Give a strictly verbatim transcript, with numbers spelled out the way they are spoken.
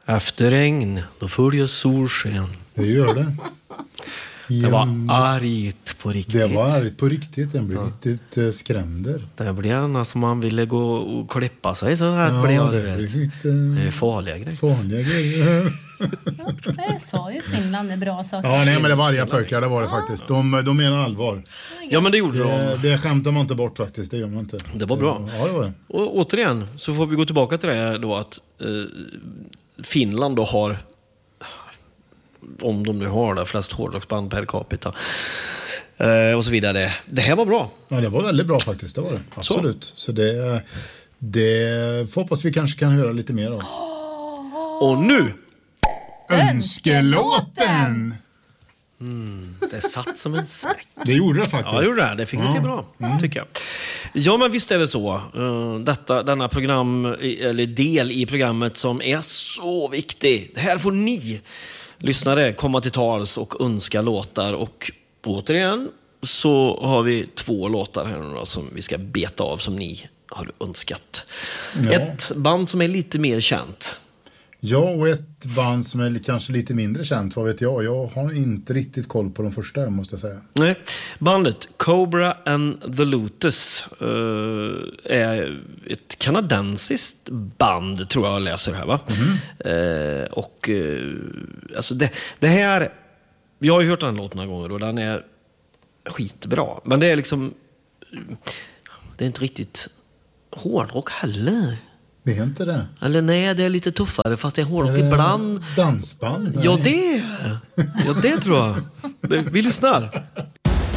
Efter regn, då följer solsken. Det gör det. Det var argt på riktigt. Det var argt på riktigt. Den blev ja. riktigt uh, skrämd. Det blev gärna som man ville gå och klippa sig. Så här ja, blev det, det, lite, det är farliga grejer. Farliga grejer. Jag sa ju Finland är bra saker. Ja, nej, men det var arga pökar, det var det faktiskt. De, de menar allvar. Ja, men det gjorde det, de. Det skämtar man inte bort faktiskt, det gör man inte. Det var bra. Ja, det var det. Och återigen, så får vi gå tillbaka till det då att eh, Finland då har, om de nu har det, flest hårdrocksband per capita eh, och så vidare. Det här var bra. Ja, det var väldigt bra faktiskt, det var det. Absolut. Så, så det, det får hoppas vi kanske kan höra lite mer av. Och nu Önskelåten! Mm, det satt som en säck. Det gjorde det faktiskt. Ja, det gjorde det. Det fick ja. lite bra, mm. tycker jag. Ja, men visst är det så. Uh, detta, denna program, eller del i programmet som är så viktig. Här får ni lyssnare komma till tals och önska låtar. Och återigen så har vi två låtar här nu då, som vi ska beta av som ni har önskat. Ja. Ett band som är lite mer känt. Ja, och ett band som är kanske lite mindre känt, vad vet jag. Jag har inte riktigt koll på de första, måste jag säga. Nej, bandet Cobra and the Lotus uh, är ett kanadensiskt band, tror jag läser här, va? Mm. Uh, och uh, alltså det, det här, jag har ju hört den låten några gånger och den är skitbra. Men det är liksom, det är inte riktigt hårdrock heller. Det är inte det. Eller nej, det är lite tuffare, fast det är hårdrock ibland. Dansband? Ja, det. Ja, det tror jag. Vi lyssnar.